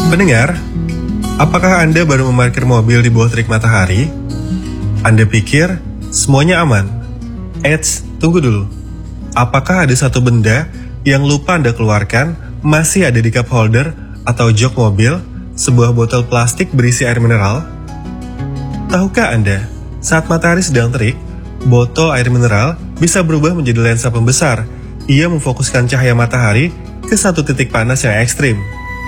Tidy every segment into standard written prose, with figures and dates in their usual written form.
Pendengar, apakah Anda baru memarkir mobil di bawah terik matahari? Anda pikir semuanya aman? Eits, tunggu dulu. Apakah ada satu benda yang lupa Anda keluarkan masih ada di cup holder atau jok mobil, sebuah botol plastik berisi air mineral? Tahukah Anda, saat matahari sedang terik, botol air mineral bisa berubah menjadi lensa pembesar. Ia memfokuskan cahaya matahari ke satu titik panas yang ekstrim.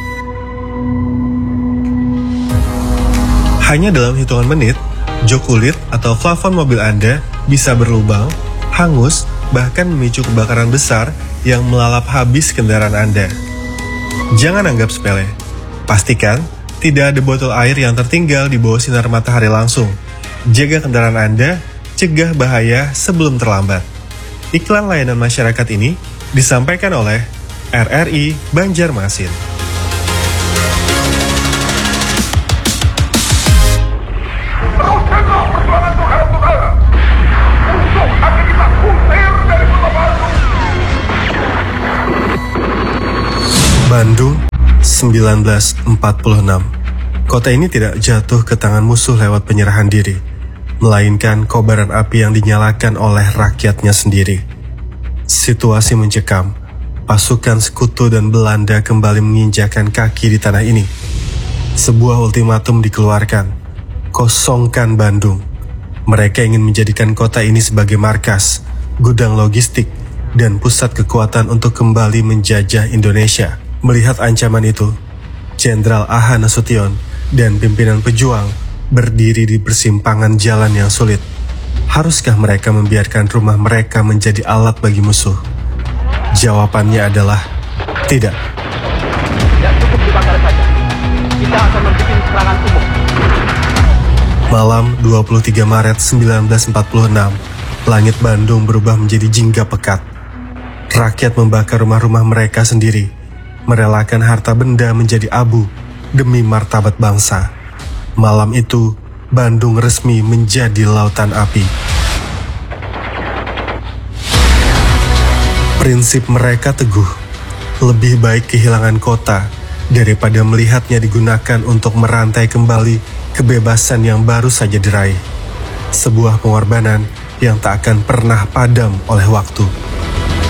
Hanya dalam hitungan menit, jok kulit atau plafon mobil Anda bisa berlubang, hangus, bahkan memicu kebakaran besar yang melalap habis kendaraan Anda. Jangan anggap sepele. Pastikan tidak ada botol air yang tertinggal di bawah sinar matahari langsung. Jaga kendaraan Anda, cegah bahaya sebelum terlambat. Iklan layanan masyarakat ini disampaikan oleh RRI Banjarmasin. Bandung, 1946. Kota ini tidak jatuh ke tangan musuh lewat penyerahan diri, melainkan kobaran api yang dinyalakan oleh rakyatnya sendiri. Situasi mencekam. Pasukan sekutu dan Belanda kembali menginjakan kaki di tanah ini. Sebuah ultimatum dikeluarkan. Kosongkan Bandung. Mereka ingin menjadikan kota ini sebagai markas, gudang logistik, dan pusat kekuatan untuk kembali menjajah Indonesia. Melihat ancaman itu, Jenderal A.H. Nasution dan pimpinan pejuang berdiri di persimpangan jalan yang sulit. Haruskah mereka membiarkan rumah mereka menjadi alat bagi musuh? Jawabannya adalah tidak. Tidak cukup dibakar saja. Kita akan membuat serangan umum. Malam 23 Maret 1946, langit Bandung berubah menjadi jingga pekat. Rakyat membakar rumah-rumah mereka sendiri, merelakan harta benda menjadi abu demi martabat bangsa. Malam itu, Bandung resmi menjadi lautan api. Prinsip mereka teguh, lebih baik kehilangan kota daripada melihatnya digunakan untuk merantai kembali kebebasan yang baru saja diraih. Sebuah pengorbanan yang tak akan pernah padam oleh waktu.